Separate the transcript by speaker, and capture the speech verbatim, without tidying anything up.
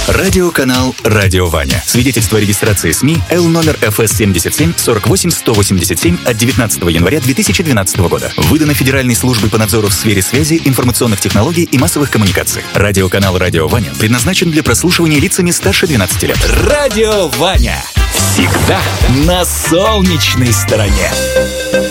Speaker 1: Радиоканал «Радио Ваня». Свидетельство о регистрации СМИ Л номер эф эс семьдесят семь сорок восемь сто восемьдесят семь от девятнадцатого января две тысячи двенадцатого года. Выдано Федеральной службой по надзору в сфере связи, информационных технологий и массовых коммуникаций. Радиоканал «Радио Ваня» предназначен для прослушивания лицами старше двенадцати лет. Радио Ваня. Всегда на солнечной стороне.